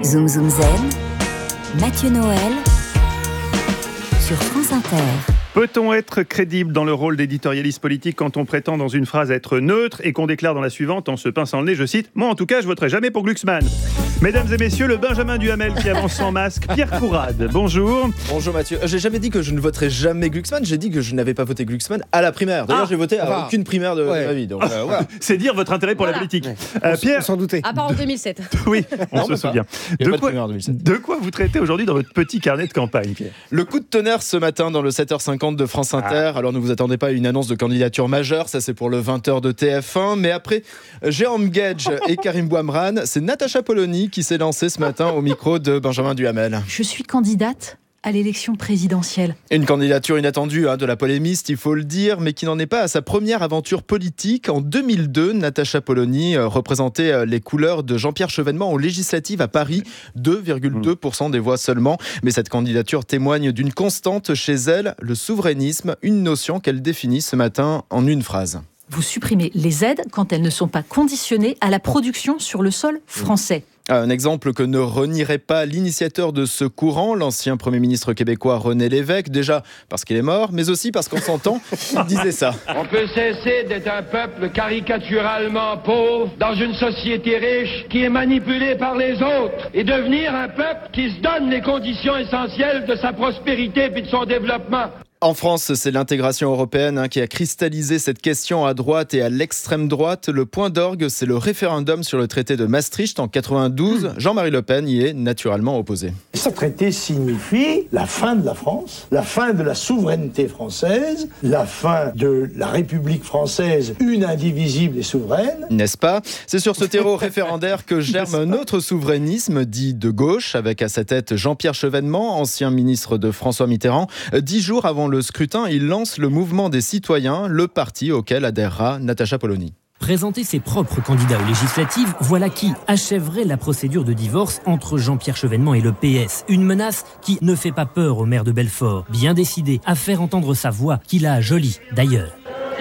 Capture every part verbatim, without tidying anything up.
Zoom Zoom Zen, Mathieu Noël sur France Inter. Peut-on être crédible dans le rôle d'éditorialiste politique quand on prétend dans une phrase être neutre et qu'on déclare dans la suivante en se pinçant le nez, je cite « Moi en tout cas je voterai jamais pour Glucksmann ». Mesdames et messieurs, le Benjamin Duhamel qui avance sans masque, Pierre Courade, bonjour. Bonjour Mathieu, j'ai jamais dit que je ne voterai jamais Glucksmann, j'ai dit que je n'avais pas voté Glucksmann à la primaire. D'ailleurs ah, j'ai voté à ah, aucune primaire de, ouais. de ma vie. Donc, euh, voilà. C'est dire votre intérêt pour voilà. la politique. Ouais. Euh, Pierre, on s'en doutait. À part en deux mille sept. Oui, on non, se souvient. De quoi, de, de quoi vous traitez aujourd'hui dans votre petit carnet de campagne, Pierre? Le coup de tonnerre ce matin dans le sept heures cinquante de France Inter. Ah. Alors ne vous attendez pas à une annonce de candidature majeure, ça c'est pour le vingt heures de T F un. Mais après Jérôme Guedj et Karim Bouamrane, c'est Natacha Polony qui s'est lancée ce matin au micro de Benjamin Duhamel. Je suis candidate à l'élection présidentielle. Une candidature inattendue hein, de la polémiste, il faut le dire, mais qui n'en est pas à sa première aventure politique. En deux mille deux, Natacha Polony euh, représentait euh, les couleurs de Jean-Pierre Chevènement aux législatives à Paris, deux virgule deux pour cent des voix seulement. Mais cette candidature témoigne d'une constante chez elle, le souverainisme, une notion qu'elle définit ce matin en une phrase. Vous supprimez les aides quand elles ne sont pas conditionnées à la production sur le sol français. Un exemple que ne renierait pas l'initiateur de ce courant, l'ancien Premier ministre québécois René Lévesque, déjà parce qu'il est mort, mais aussi parce qu'en son temps, il disait ça. On peut cesser d'être un peuple caricaturalement pauvre dans une société riche qui est manipulée par les autres et devenir un peuple qui se donne les conditions essentielles de sa prospérité et de son développement. En France, c'est l'intégration européenne hein, qui a cristallisé cette question à droite et à l'extrême droite. Le point d'orgue, c'est le référendum sur le traité de Maastricht en quatre-vingt-douze. Jean-Marie Le Pen y est naturellement opposé. Ce traité signifie la fin de la France, la fin de la souveraineté française, la fin de la République française, une indivisible et souveraine. N'est-ce pas ? C'est sur ce terreau référendaire que germe un autre souverainisme dit de gauche, avec à sa tête Jean-Pierre Chevènement, ancien ministre de François Mitterrand. Dix jours avant le scrutin, il lance le mouvement des citoyens, le parti auquel adhérera Natacha Polony. Présenter ses propres candidats aux législatives, voilà qui achèverait la procédure de divorce entre Jean-Pierre Chevènement et le P S. Une menace qui ne fait pas peur au maire de Belfort, bien décidé à faire entendre sa voix, qu'il a jolie d'ailleurs.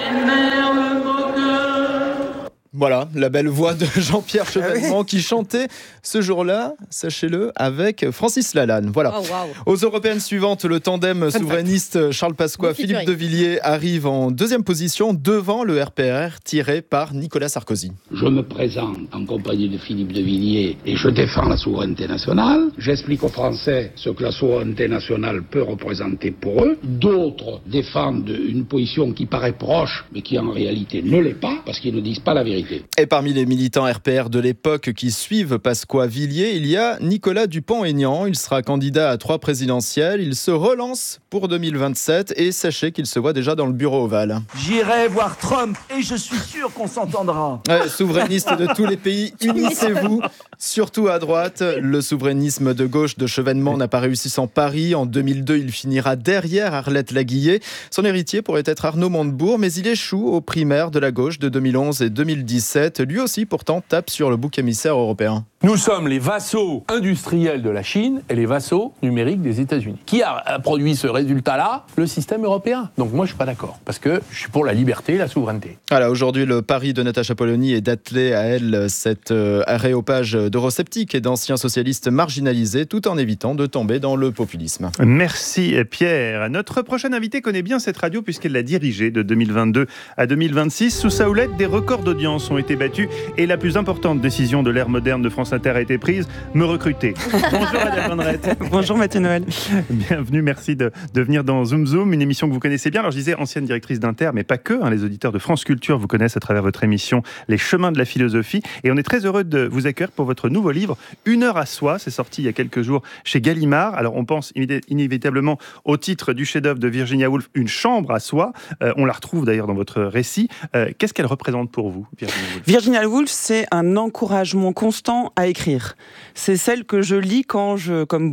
Voilà, la belle voix de Jean-Pierre Chevènement qui chantait ce jour-là, sachez-le, avec Francis Lalanne. Voilà. Oh, wow. Aux européennes suivantes, le tandem souverainiste Charles Pasqua, Philippe de Villiers arrive en deuxième position devant le R P R tiré par Nicolas Sarkozy. Je me présente en compagnie de Philippe de Villiers et je défends la souveraineté nationale. J'explique aux Français ce que la souveraineté nationale peut représenter pour eux. D'autres défendent une position qui paraît proche, mais qui en réalité ne l'est pas, parce qu'ils ne disent pas la vérité. Et parmi les militants R P R de l'époque qui suivent Pasqua-Villiers, il y a Nicolas Dupont-Aignan. Il sera candidat à trois présidentielles. Il se relance pour deux mille vingt-sept et sachez qu'il se voit déjà dans le bureau ovale. J'irai voir Trump et je suis sûr qu'on s'entendra. Ouais, souverainistes de tous les pays, unissez-vous, surtout à droite. Le souverainisme de gauche de Chevènement n'a pas réussi sans Paris. En deux mille deux, il finira derrière Arlette Laguillet. Son héritier pourrait être Arnaud Montebourg, mais il échoue aux primaires de la gauche de deux mille onze et deux mille dix-sept. Lui aussi, pourtant, tape sur le bouc émissaire européen. Nous sommes les vassaux industriels de la Chine et les vassaux numériques des États-Unis. Qui a produit ce résultat-là ? Le système européen. Donc moi, je suis pas d'accord, parce que je suis pour la liberté et la souveraineté. Voilà, aujourd'hui, le pari de Natacha Polony est d'atteler à elle cet euh, aréopage d'eurosceptiques et d'anciens socialistes marginalisés, tout en évitant de tomber dans le populisme. Merci Pierre. Notre prochaine invitée connaît bien cette radio puisqu'elle l'a dirigée de deux mille vingt-deux à deux mille vingt-six. Sous sa houlette, des records d'audience ont été battus et la plus importante décision de l'ère moderne de France Inter a été prise, me recruter. Bonjour Adèle Vendrette. Bonjour Mathieu Noël. Bienvenue, merci de, de venir dans Zoom Zoom, une émission que vous connaissez bien. Alors je disais ancienne directrice d'Inter, mais pas que, hein, les auditeurs de France Culture vous connaissent à travers votre émission Les Chemins de la Philosophie et on est très heureux de vous accueillir pour votre nouveau livre, Une heure à soi, c'est sorti il y a quelques jours chez Gallimard. Alors on pense inévitablement au titre du chef-d'œuvre de Virginia Woolf, Une chambre à soi. Euh, on la retrouve d'ailleurs dans votre récit. Euh, qu'est-ce qu'elle représente pour vous, Virginia Woolf ? Virginia Woolf, c'est un encouragement constant à écrire. C'est celle que je lis quand je, comme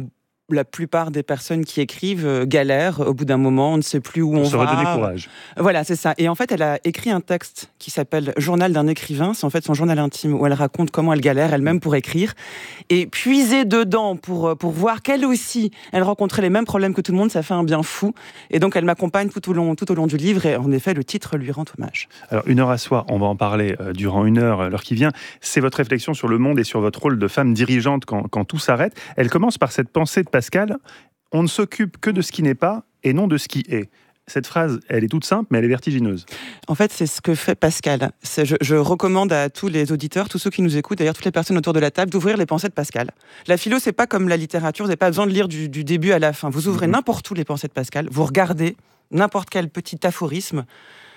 la plupart des personnes qui écrivent euh, galèrent. Au bout d'un moment, on ne sait plus où Pour on se va. redonner courage. Voilà, c'est ça. Et en fait, elle a écrit un texte qui s'appelle « Journal d'un écrivain ». C'est en fait son journal intime où elle raconte comment elle galère elle-même pour écrire. Et puiser dedans pour, pour voir qu'elle aussi, elle rencontrait les mêmes problèmes que tout le monde, ça fait un bien fou. Et donc, elle m'accompagne tout au long, tout au long du livre. Et en effet, le titre lui rend hommage. Alors, Une heure à soi, on va en parler euh, durant une heure, euh, l'heure qui vient. C'est votre réflexion sur le monde et sur votre rôle de femme dirigeante quand, quand tout s'arrête. Elle commence par cette pensée de Pascal: on ne s'occupe que de ce qui n'est pas et non de ce qui est. Cette phrase, elle est toute simple, mais elle est vertigineuse. En fait, c'est ce que fait Pascal. C'est, je, je recommande à tous les auditeurs, tous ceux qui nous écoutent, d'ailleurs toutes les personnes autour de la table, d'ouvrir les pensées de Pascal. La philo, c'est pas comme la littérature, vous n'avez pas besoin de lire du, du début à la fin. Vous ouvrez mmh. n'importe où les pensées de Pascal, vous regardez n'importe quel petit aphorisme,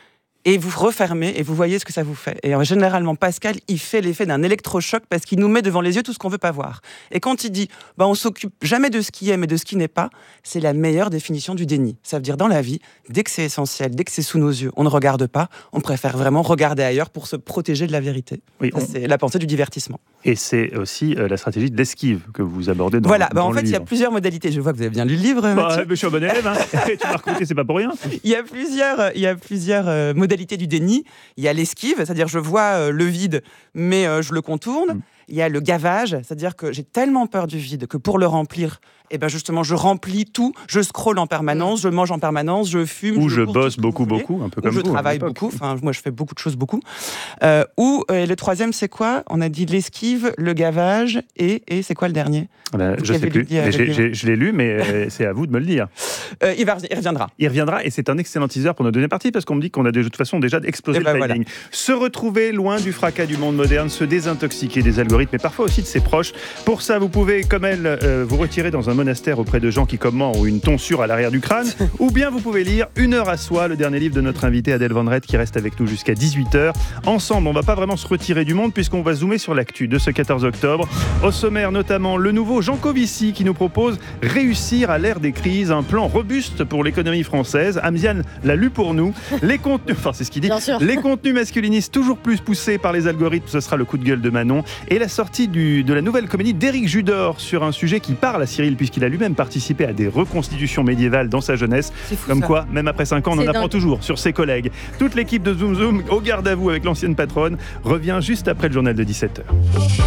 et vous refermez et vous voyez ce que ça vous fait. Et généralement, Pascal, il fait l'effet d'un électrochoc parce qu'il nous met devant les yeux tout ce qu'on veut pas voir. Et quand il dit bah, « on s'occupe jamais de ce qui est, mais de ce qui n'est pas », c'est la meilleure définition du déni. Ça veut dire, dans la vie, dès que c'est essentiel, dès que c'est sous nos yeux, on ne regarde pas, on préfère vraiment regarder ailleurs pour se protéger de la vérité. Oui, ça, on... c'est la pensée du divertissement. Et c'est aussi euh, la stratégie de l'esquive que vous abordez dans, voilà, bah, dans en le fait, livre. Il y a plusieurs modalités. Je vois que vous avez bien lu le livre, bah, Je suis un bon élève, hein. Tu m'as recruté, c'est pas pour rien. Il y a plusieurs, il y a plusieurs euh, modalités du déni. Il y a l'esquive, c'est-à-dire je vois euh, le vide, mais euh, je le contourne. Mm. Il y a le gavage, c'est-à-dire que j'ai tellement peur du vide que pour le remplir, eh ben justement, je remplis tout, je scrolle en permanence, je mange en permanence, je fume. Ou je, je bosse beaucoup, beaucoup, un peu comme vous. Ou je vous, travaille beaucoup, enfin, moi je fais beaucoup de choses, beaucoup. Euh, ou euh, le troisième, c'est quoi? On a dit l'esquive, le gavage, et, et c'est quoi le dernier? ben, Je ne sais plus, mais j'ai, j'ai, je l'ai lu, mais c'est à vous de me le dire. Euh, il, va, il reviendra. Il reviendra, et c'est un excellent teaser pour notre deuxième partie, parce qu'on me dit qu'on a de toute façon déjà explosé et le ben timing. Voilà. Se retrouver loin du fracas du monde moderne, se désintoxiquer des algorithmes, et parfois aussi de ses proches. Pour ça, vous pouvez, comme elle, euh, vous retirer dans un monastère auprès de gens qui, comme moi, ont une tonsure à l'arrière du crâne, ou bien vous pouvez lire Une heure à soi, le dernier livre de notre invitée Adèle Van Rett, qui reste avec nous jusqu'à dix-huit heures. Ensemble, on va pas vraiment se retirer du monde, puisqu'on va zoomer sur l'actu de ce quatorze octobre. Au sommaire, notamment, le nouveau Jean Covici qui nous propose Réussir à l'ère des crises, un plan robuste pour l'économie française. Amziane l'a lu pour nous. Les contenus, enfin c'est ce qu'il dit, les contenus masculinistes toujours plus poussés par les algorithmes, ce sera le coup de gueule de Manon. Et la sortie du, de la nouvelle comédie d'Éric Judor sur un sujet qui parle à Cyril, puisqu'il a lui-même participé à des reconstitutions médiévales dans sa jeunesse. Fou, Comme ça. Quoi, même après cinq ans, on c'est en apprend dingue. Toujours sur ses collègues. Toute l'équipe de Zoom Zoom, au garde à vous avec l'ancienne patronne, revient juste après le journal de dix-sept heures.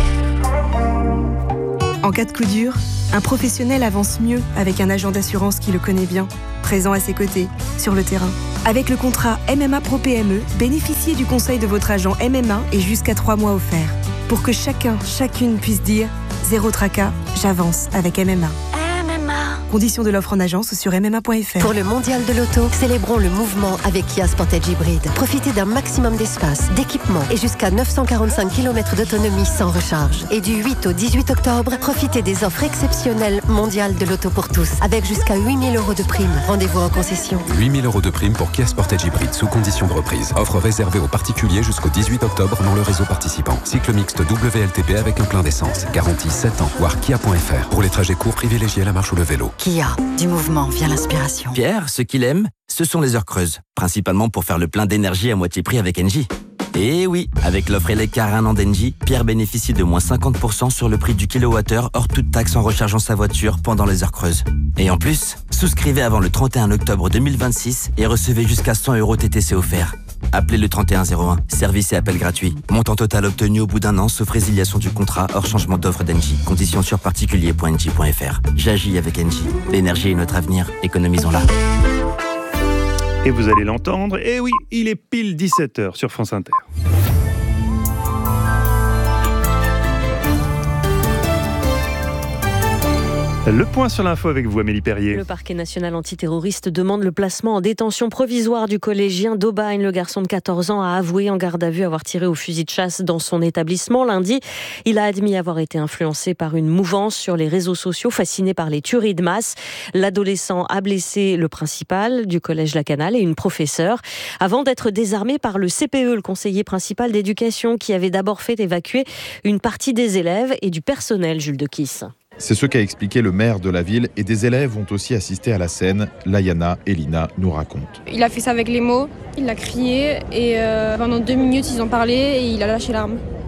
En cas de coup dur, un professionnel avance mieux avec un agent d'assurance qui le connaît bien, présent à ses côtés, sur le terrain. Avec le contrat M M A Pro P M E, bénéficiez du conseil de votre agent M M A et jusqu'à trois mois offerts. Pour que chacun, chacune puisse dire « Zéro tracas, j'avance avec M M A ». Conditions de l'offre en agence ou sur m m a point f r. Pour le mondial de l'auto, célébrons le mouvement avec Kia Sportage Hybride. Profitez d'un maximum d'espace, d'équipement et jusqu'à neuf cent quarante-cinq kilomètres d'autonomie sans recharge. Et du huit au dix-huit octobre, profitez des offres exceptionnelles mondiales de l'auto pour tous, avec jusqu'à huit mille euros de prime. Rendez-vous en concession. huit mille euros de prime pour Kia Sportage Hybride sous condition de reprise. Offre réservée aux particuliers jusqu'au dix-huit octobre dans le réseau participant. Cycle mixte W L T P avec un plein d'essence. Garantie sept ans. Voir kia point f r. Pour les trajets courts, privilégiez la marche ou le vélo. Kia, du mouvement vient l'inspiration. Pierre, ce qu'il aime, ce sont les heures creuses. Principalement pour faire le plein d'énergie à moitié prix avec Engie. Et oui, avec l'offre Eleccar un an d'Engie, Pierre bénéficie de moins cinquante pour cent sur le prix du kilowattheure hors toute taxe en rechargeant sa voiture pendant les heures creuses. Et en plus, souscrivez avant le trente et un octobre deux mille vingt-six et recevez jusqu'à cent euros T T C offerts. Appelez le trente et un zéro un. Service et appel gratuit. Montant total obtenu au bout d'un an, sauf résiliation du contrat hors changement d'offre d'Engie. Conditions sur particulier point engie point f r. J'agis avec Engie. L'énergie est notre avenir. Économisons-la. Et vous allez l'entendre. Et oui, il est pile dix-sept heures sur France Inter. Le point sur l'info avec vous, Amélie Perrier. Le parquet national antiterroriste demande le placement en détention provisoire du collégien d'Aubagne. Le garçon de quatorze ans a avoué en garde à vue avoir tiré au fusil de chasse dans son établissement lundi. Il a admis avoir été influencé par une mouvance sur les réseaux sociaux, fasciné par les tueries de masse. L'adolescent a blessé le principal du collège Lacanal et une professeure, avant d'être désarmé par le C P E, le conseiller principal d'éducation, qui avait d'abord fait évacuer une partie des élèves et du personnel. Jules de Kiss. C'est ce qu'a expliqué le maire de la ville, et des élèves ont aussi assisté à la scène. Layana et Lina nous racontent. Il a fait ça avec les mots, il a crié et euh, pendant deux minutes ils ont parlé et il a lâché l'arme.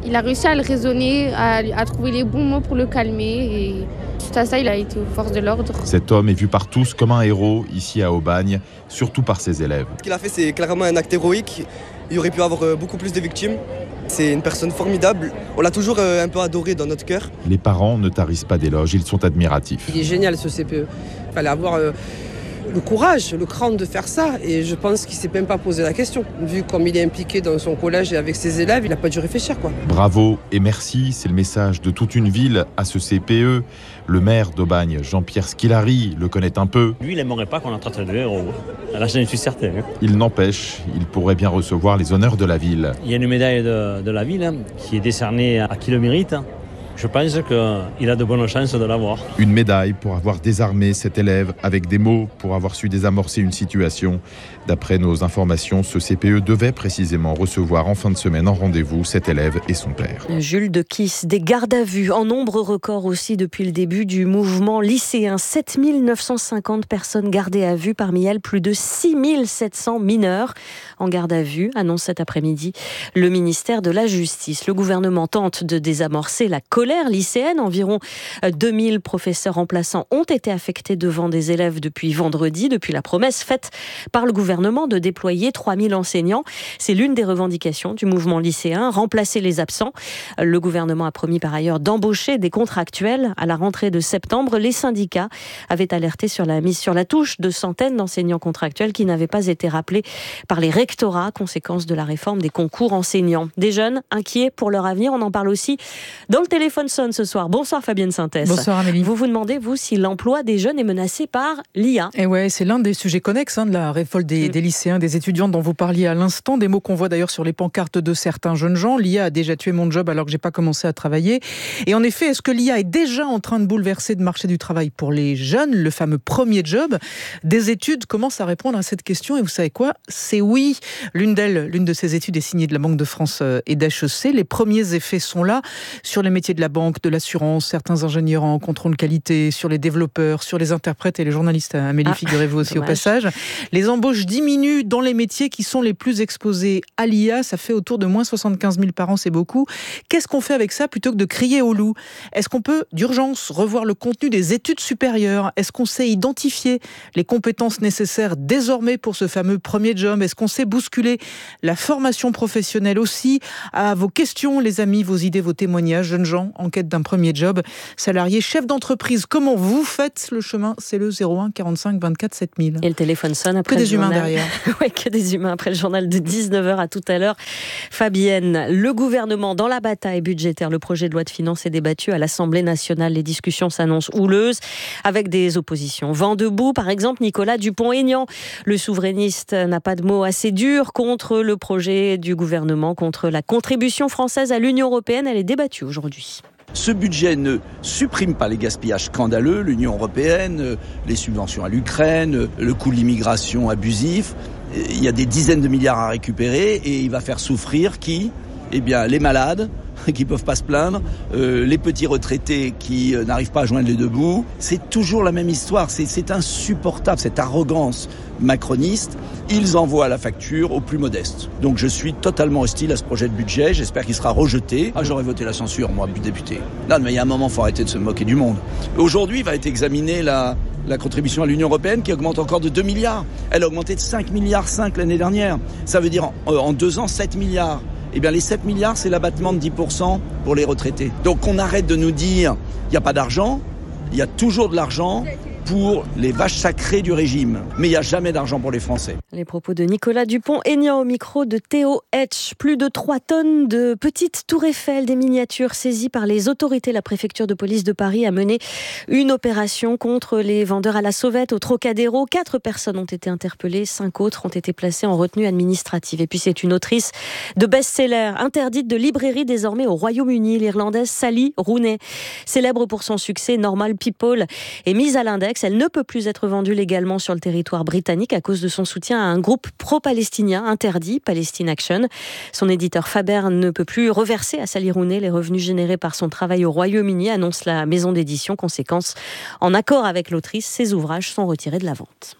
Il a réussi à le raisonner, à, à trouver les bons mots pour le calmer et suite à ça, il a été aux forces de l'ordre. Cet homme est vu par tous comme un héros ici à Aubagne, surtout par ses élèves. Ce qu'il a fait, c'est clairement un acte héroïque. Il aurait pu avoir beaucoup plus de victimes. C'est une personne formidable. On l'a toujours un peu adoré dans notre cœur. Les parents ne tarissent pas d'éloges, ils sont admiratifs. Il est génial ce C P E. Il fallait avoir euh, le courage, le cran de faire ça. Et je pense qu'il ne s'est même pas posé la question. Vu comme il est impliqué dans son collège et avec ses élèves, il n'a pas dû réfléchir, quoi. Bravo et merci, c'est le message de toute une ville à ce C P E. Le maire d'Aubagne, Jean-Pierre Squilari, le connaît un peu. Lui, il n'aimerait pas qu'on le traite de héros. Là, j'en suis certain. Il n'empêche, il pourrait bien recevoir les honneurs de la ville. Il y a une médaille de, de la ville hein, qui est décernée à qui le mérite. Je pense qu'il a de bonnes chances de l'avoir. Une médaille pour avoir désarmé cet élève avec des mots, pour avoir su désamorcer une situation. D'après nos informations, ce C P E devait précisément recevoir en fin de semaine en rendez-vous cet élève et son père. Jules de Kiss, des gardes à vue en nombre record aussi depuis le début du mouvement lycéen. sept mille neuf cent cinquante personnes gardées à vue, parmi elles plus de six mille sept cents mineurs en garde à vue, annonce cet après-midi le ministère de la Justice. Le gouvernement tente de désamorcer la colère lycéenne. Environ deux mille professeurs remplaçants ont été affectés devant des élèves depuis vendredi, depuis la promesse faite par le gouvernement de déployer trois mille enseignants. C'est l'une des revendications du mouvement lycéen, remplacer les absents. Le gouvernement a promis par ailleurs d'embaucher des contractuels à la rentrée de septembre. Les syndicats avaient alerté sur la mise sur la touche de centaines d'enseignants contractuels qui n'avaient pas été rappelés par les rectorats, conséquence de la réforme des concours enseignants. Des jeunes inquiets pour leur avenir, on en parle aussi dans le téléphone sonne ce soir. Bonsoir Fabienne Synthès. Bonsoir Amélie. Vous vous demandez, vous, si l'emploi des jeunes est menacé par l'I A. Et ouais, c'est l'un des sujets connexes hein, de la révolte des, des lycéens, des étudiants dont vous parliez à l'instant, des mots qu'on voit d'ailleurs sur les pancartes de certains jeunes gens. L'I A a déjà tué mon job alors que j'ai pas commencé à travailler. Et en effet, est-ce que l'I A est déjà en train de bouleverser le marché du travail pour les jeunes, le fameux premier job? Des études commencent à répondre à cette question et vous savez quoi? C'est oui. L'une d'elles, l'une de ces études est signée de la Banque de France et d'H E C. Les premiers effets sont là sur les métiers de la banque, de l'assurance, certains ingénieurs en contrôle qualité, sur les développeurs, sur les interprètes et les journalistes. Amélie, ah, figurez-vous aussi dommage. Au passage. Les embauches diminuent dans les métiers qui sont les plus exposés à l'I A. Ça fait autour de moins soixante-quinze mille par an, c'est beaucoup. Qu'est-ce qu'on fait avec ça plutôt que de crier au loup? Est-ce qu'on peut, d'urgence, revoir le contenu des études supérieures? Est-ce qu'on sait identifier les compétences nécessaires désormais pour ce fameux premier job? Est-ce qu'on sait bousculer la formation professionnelle aussi? À vos questions, les amis, vos idées, vos témoignages, jeunes gens en quête d'un premier job, salariés, chefs d'entreprise, comment vous faites le chemin? C'est le zéro un quarante-cinq vingt-quatre sept mille. Et le téléphone sonne après que le des humains journal. derrière. Ouais, que des humains après le journal de dix-neuf heures. À tout à l'heure. Fabienne, le gouvernement dans la bataille budgétaire. Le projet de loi de finances est débattu à l'Assemblée nationale. Les discussions s'annoncent houleuses avec des oppositions. Vent debout, par exemple, Nicolas Dupont-Aignan. Le souverainiste n'a pas de mots assez durs contre le projet du gouvernement, contre la contribution française à l'Union européenne. Elle est débattue aujourd'hui. Ce budget ne supprime pas les gaspillages scandaleux, l'Union européenne, les subventions à l'Ukraine, le coût de l'immigration abusif. Il y a des dizaines de milliards à récupérer et il va faire souffrir qui ? Eh bien, les malades qui peuvent pas se plaindre, euh, les petits retraités qui euh, n'arrivent pas à joindre les deux bouts. C'est toujours la même histoire, c'est, c'est insupportable, cette arrogance macroniste. Ils envoient la facture aux plus modestes. Donc je suis totalement hostile à ce projet de budget, j'espère qu'il sera rejeté. Ah, j'aurais voté la censure, moi, député. Non, mais il y a un moment, il faut arrêter de se moquer du monde. Aujourd'hui va être examinée la, la contribution à l'Union européenne qui augmente encore de deux milliards. Elle a augmenté de cinq virgule cinq milliards l'année dernière. Ça veut dire en, euh, en deux ans, sept milliards. Eh bien, les sept milliards, c'est l'abattement de dix pour cent pour les retraités. Donc, on arrête de nous dire il n'y a pas d'argent. Il y a toujours de l'argent pour les vaches sacrées du régime. Mais il n'y a jamais d'argent pour les Français. Les propos de Nicolas Dupont-Aignan au micro de Théo Hetch. Plus de trois tonnes de petites tours Eiffel, des miniatures saisies par les autorités. La préfecture de police de Paris a mené une opération contre les vendeurs à la sauvette au Trocadéro. Quatre personnes ont été interpellées, cinq autres ont été placées en retenue administrative. Et puis c'est une autrice de best-seller interdite de librairie désormais au Royaume-Uni, l'Irlandaise Sally Rooney. Célèbre pour son succès, Normal People est mise à l'index. Elle ne peut plus être vendue légalement sur le territoire britannique à cause de son soutien à un groupe pro-palestinien interdit, Palestine Action. Son éditeur Faber ne peut plus reverser à Sally Rooney les revenus générés par son travail au Royaume-Uni, annonce la maison d'édition. Conséquence, en accord avec l'autrice, ses ouvrages sont retirés de la vente.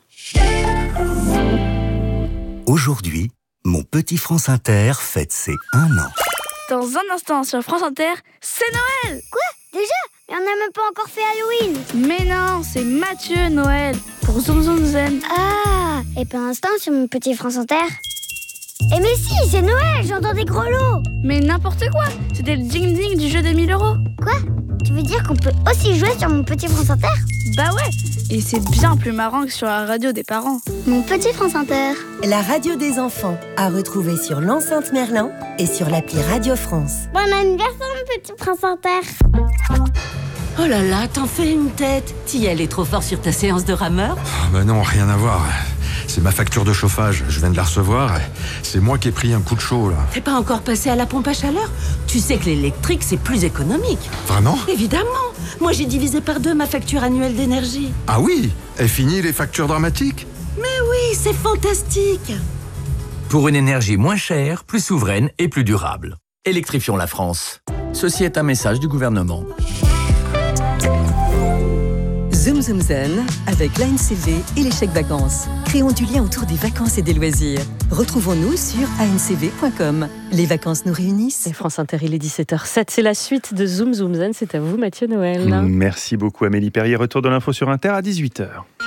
Aujourd'hui, mon petit France Inter fête ses un an. Dans un instant sur France Inter, c'est Noël. Quoi? Déjà? Et on n'a même pas encore fait Halloween. Mais non, c'est Mathieu Noël pour Zoom Zoom Zen. Ah, et pour l'instant sur mon petit France Inter. Eh mais si, c'est Noël, j'entends des gros lots. Mais n'importe quoi, c'était le ding-ding du jeu des mille euros. Quoi? Tu veux dire qu'on peut aussi jouer sur mon petit France Inter? Bah ouais, et c'est bien plus marrant que sur la radio des parents. Mon petit France Inter. La radio des enfants, à retrouver sur l'enceinte Merlin et sur l'appli Radio France. Bon anniversaire mon petit France Inter. Oh là là, t'en fais une tête. T'y allais trop fort sur ta séance de rameur? Oh bah non, rien à voir. C'est ma facture de chauffage, je viens de la recevoir. C'est moi qui ai pris un coup de chaud, là. T'es pas encore passé à la pompe à chaleur? Tu sais que l'électrique, c'est plus économique. Vraiment? Évidemment. Moi, j'ai divisé par deux ma facture annuelle d'énergie. Ah oui? Est fini les factures dramatiques? Mais oui, c'est fantastique. Pour une énergie moins chère, plus souveraine et plus durable. Électrifions la France. Ceci est un message du gouvernement. Zoom Zoom Zen avec l'A N C V et les chèques vacances. Créons du lien autour des vacances et des loisirs. Retrouvons-nous sur a n c v point com. Les vacances nous réunissent. Et France Inter, il est dix-sept heures zéro sept. C'est la suite de Zoom Zoom Zen. C'est à vous, Mathieu Noël. Merci beaucoup, Amélie Perrier. Retour de l'info sur Inter à dix-huit heures.